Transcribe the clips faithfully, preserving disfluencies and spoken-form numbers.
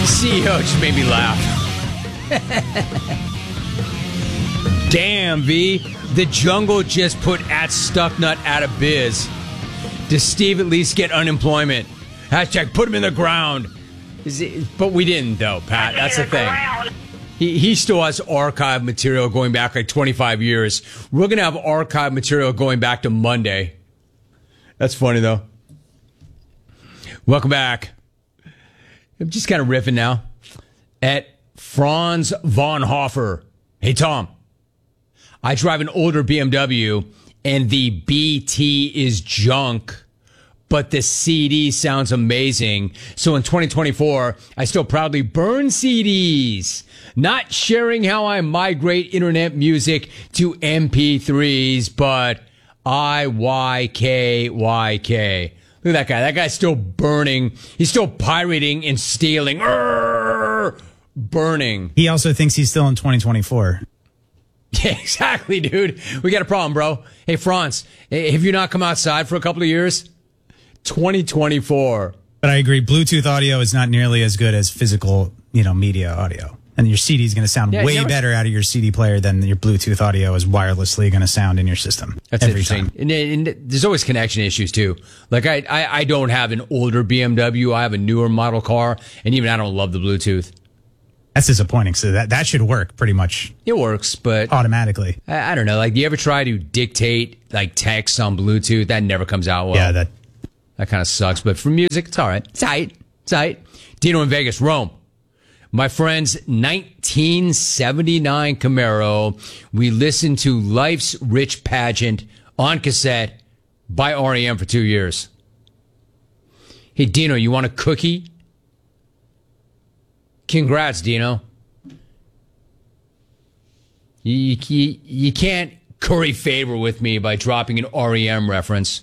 C E O just made me laugh. Damn, V. The Jungle just put at Stucknut out of biz. Does Steve at least get unemployment? Hashtag put him in the ground. Is it, but we didn't, though, Pat. That's the thing. He, he still has archive material going back like twenty-five years. We're going to have archive material going back to Monday. That's funny, though. Welcome back. I'm just kind of riffing now. At Franz von Hofer. Hey, Tom. I drive an older B M W, and the B T is junk, but the C D sounds amazing. So in twenty twenty-four, I still proudly burn C Ds, not sharing how I migrate internet music to M P threes, but I Y K Y K. Look at that guy. That guy's still burning. He's still pirating and stealing. Urgh! Burning. He also thinks he's still in twenty twenty-four. Yeah, exactly, dude. We got a problem, bro. Hey, Franz, have you not come outside for a couple of years? twenty twenty-four. But I agree. Bluetooth audio is not nearly as good as physical, you know, media audio. And your C D is going to sound yeah, way never... better out of your C D player than your Bluetooth audio is wirelessly going to sound in your system. That's every interesting. time. And, and there's always connection issues, too. Like, I, I, I don't have an older B M W. I have a newer model car. And even I don't love the Bluetooth. That's disappointing. So that, that should work pretty much. It works, but... automatically. I, I don't know. Like, do you ever try to dictate, like, text on Bluetooth? That never comes out well. Yeah, that... That kind of sucks. But for music, it's all right. It's tight. It's tight. Dino in Vegas, Rome. My friend's nineteen seventy-nine Camaro. We listened to Life's Rich Pageant on cassette by R E M for two years. Hey, Dino, you want a cookie? Congrats, Dino. You, you, you can't curry favor with me by dropping an R E M reference.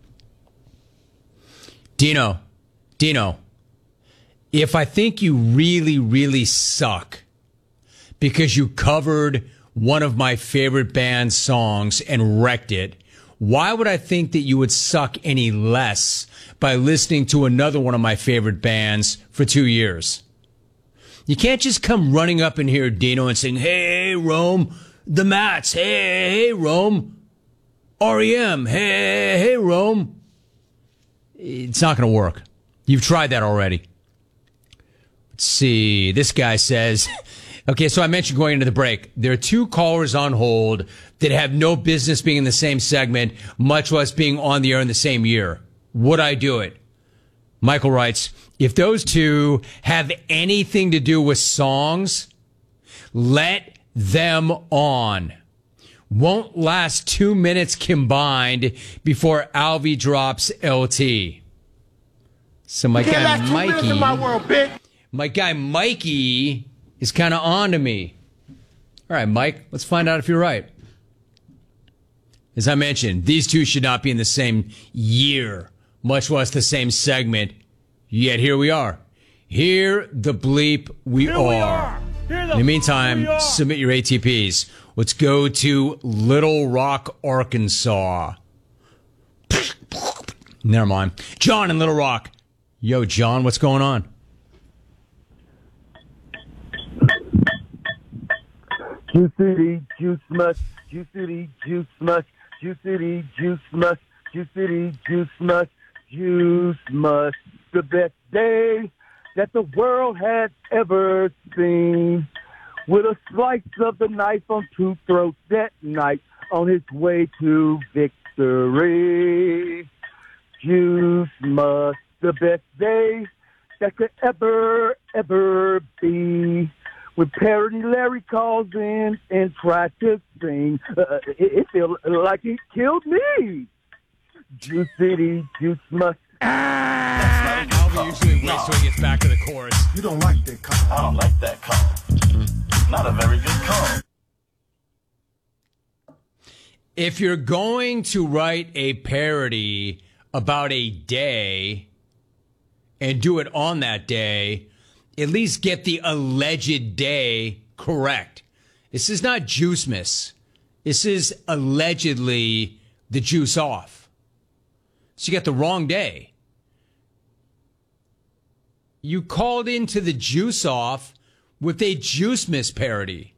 Dino, Dino, if I think you really, really suck because you covered one of my favorite band's songs and wrecked it, why would I think that you would suck any less by listening to another one of my favorite bands for two years? You can't just come running up in here, Dino, and saying, hey, Rome, the Mats, hey, hey, Rome, R E M, hey, hey, Rome. It's not going to work. You've tried that already. Let's see. This guy says, okay, so I mentioned going into the break. There are two callers on hold that have no business being in the same segment, much less being on the air in the same year. Would I do it? Michael writes, if those two have anything to do with songs, let them on. Won't last two minutes combined before Alvy drops L T. So my guy Mikey, my, world, my guy Mikey is kind of on to me. All right, Mike, let's find out if you're right. As I mentioned, these two should not be in the same year, much less the same segment. Yet here we are. Here the bleep we here are. We are. The in the meantime, submit your A T Ps. Let's go to Little Rock, Arkansas. Never mind. John in Little Rock. Yo, John, what's going on? Juice City, Juice Much, Juice City, Juice Much, Juice City, Juice Much, Juice City, Juice Much, Juice Much. The best day that the world has ever seen. With a slice of the knife on two throats that night on his way to victory. Juice Much, the best day that could ever, ever be. When Parody Larry calls in and tries to sing, uh, it, it feels like he killed me. Juice City, Juice Much. Ah! Alvy usually waits till he gets back to the chorus. You don't like that call. I don't like that call. Not a very good call. If you're going to write a parody about a day and do it on that day, at least get the alleged day correct. This is not Juicemas. This is allegedly the juice off. So you got the wrong day. you called into the Juice Off with a Juice Miss parody.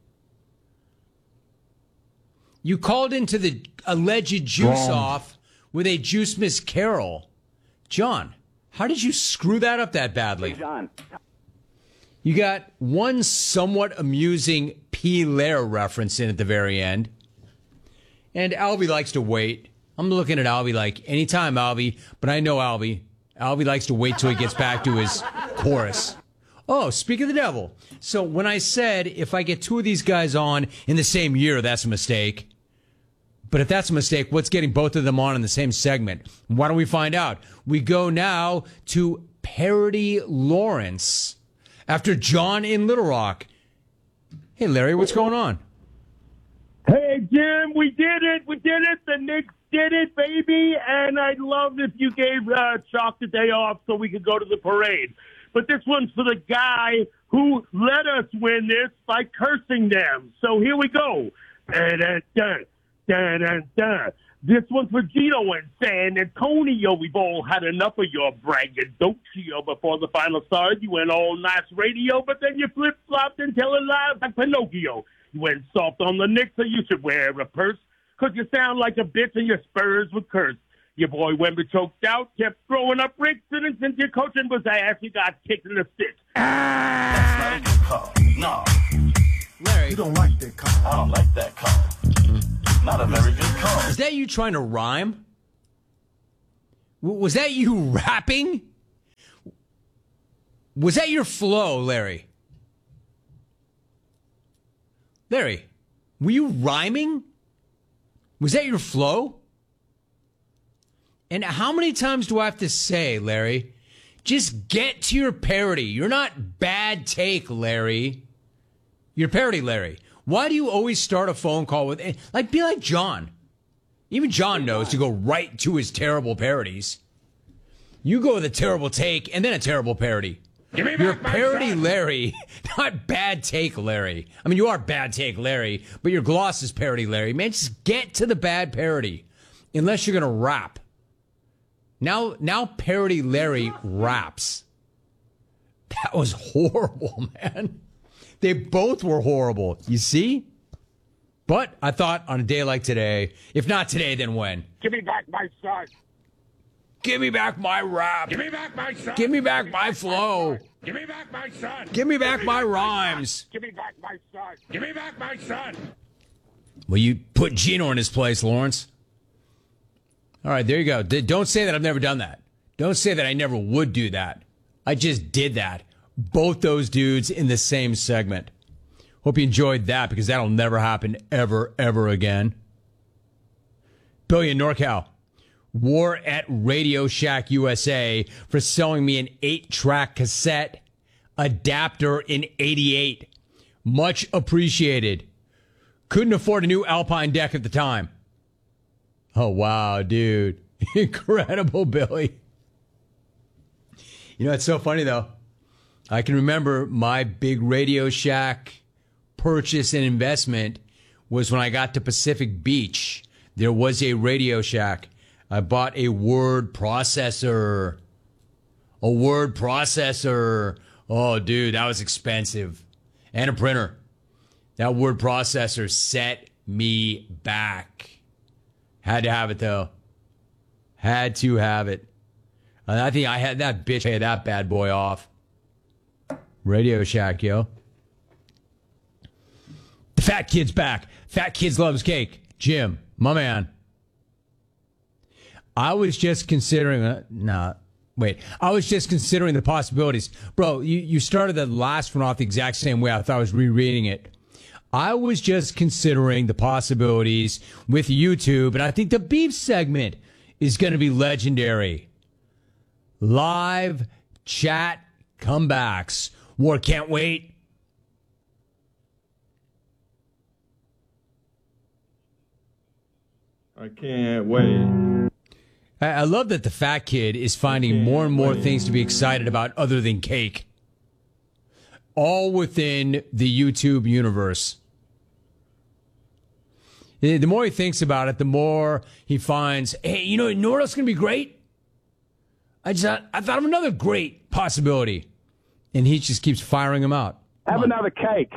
You called into the alleged Juice Wrong. Off with a Juice Miss Carol. John, how did you screw that up that badly? John. You got one somewhat amusing P. Lair reference in at the very end. And Albie likes to wait. I'm looking at Albie like, anytime, Albie. But I know Albie. Albie likes to wait till he gets back to his chorus. Oh, speak of the devil. So when I said if I get two of these guys on in the same year, that's a mistake. But if that's a mistake, what's getting both of them on in the same segment? Why don't we find out? We go now to Parody Lawrence after John in Little Rock. Hey, Larry, what's going on? Hey, Jim, we did it. We did it. The Knicks did it, baby. And I'd love if you gave uh, Chalk the day off so we could go to the parade. But this one's for the guy who let us win this by cursing them. So here we go. Da-da-da, da-da-da. This one's for Gino and San Antonio. We've all had enough of your braggadocio before the final started. You went all nice radio, but then you flip-flopped and tell it live like Pinocchio. You went soft on the Knicks, so you should wear a purse, because you sound like a bitch and your Spurs would curse. Your boy Wemby choked out, kept throwing up bricks, and since your coaching was ass, he got kicked in the stick. That's not a good call. No, Larry, you don't like that call. I don't like that call. Not a very good call. is that you trying to rhyme? W- was that you rapping? Was that your flow, Larry? Larry, were you rhyming? Was that your flow? And how many times do I have to say, Larry, just get to your parody. You're not bad take, Larry. You're parody, Larry. Why do you always start a phone call with, like, be like John. Even John knows to go right to his terrible parodies. You go with a terrible take and then a terrible parody. Give me You're back my parody son. Larry, not bad take Larry. I mean, you are bad take Larry, but your gloss is parody Larry. Man, just get to the bad parody, unless you're gonna rap. Now, now parody Larry raps. That was horrible, man. They both were horrible. You see? But I thought on a day like today, if not today, then when? Give me back my son. Give me back my rap. Give me back my son. Give me back my flow. Give me back my son. Give me back my rhymes. Give me back my son. Give me back my son. Well, you put Gino in his place, Lawrence. All right, there you go. D- Don't say that I've never done that. Don't say that I never would do that. I just did that. Both those dudes in the same segment. Hope you enjoyed that, because that'll never happen ever, ever again. Billy in NorCal. War at Radio Shack U S A for selling me an eight-track cassette adapter in eighty-eight. Much appreciated. Couldn't afford a new Alpine deck at the time. Oh, wow, dude. Incredible, Billy. You know, it's so funny, though. I can remember my big Radio Shack purchase and investment was when I got to Pacific Beach. There was a Radio Shack. I bought a word processor. A word processor. Oh, dude, that was expensive. And a printer. That word processor set me back. Had to have it, though. Had to have it. And I think I had that bitch pay that bad boy off. Radio Shack, yo. The fat kid's back. Fat kids loves cake. Jim, my man. I was just considering, uh, nah, wait. I was just considering the possibilities. Bro, you, you started the last one off the exact same way. I thought I was rereading it. I was just considering the possibilities with YouTube, and I think the beef segment is going to be legendary. Live chat comebacks. War can't wait. I can't wait. I I love that the fat kid is finding more and more things to be excited about other than cake. All within the YouTube universe. The more he thinks about it, the more he finds, hey, you know, you know what else is going to be great? I just thought, I thought of another great possibility. And he just keeps firing them out. Have another cake.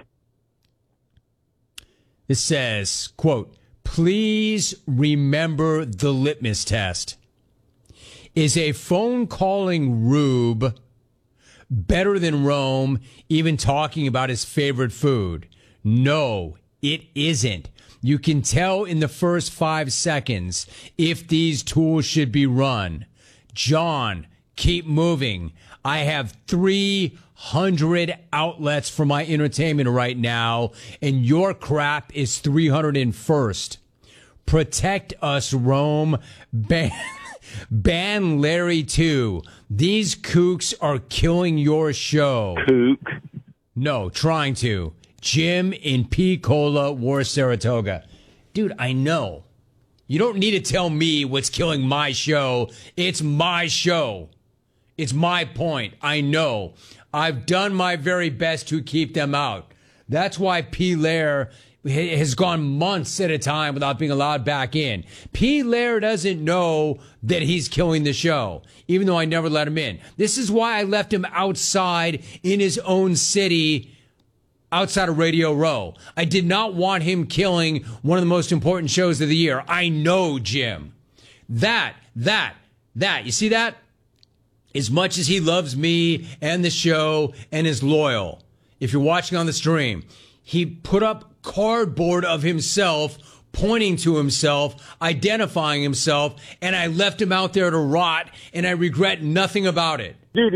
It says, quote, please remember the litmus test. Is a phone calling rube better than Rome even talking about his favorite food? No, it isn't. You can tell in the first five seconds if these tools should be run. John, keep moving. I have three hundred outlets for my entertainment right now, and your crap is three hundred first. Protect us, Rome. Ban, ban Larry too. These kooks are killing your show. Kook. No, trying to. Jim in P-Cola, War Saratoga. Dude, I know. You don't need to tell me what's killing my show. It's my show. It's my point. I know. I've done my very best to keep them out. That's why P. Lair has gone months at a time without being allowed back in. P. Lair doesn't know that he's killing the show, even though I never let him in. This is why I left him outside in his own city, outside of Radio Row. I did not want him killing one of the most important shows of the year. I know, Jim. That, that, that, you see that? As much as he loves me and the show and is loyal, if you're watching on the stream, he put up cardboard of himself, pointing to himself, identifying himself, and I left him out there to rot, and I regret nothing about it. Dude,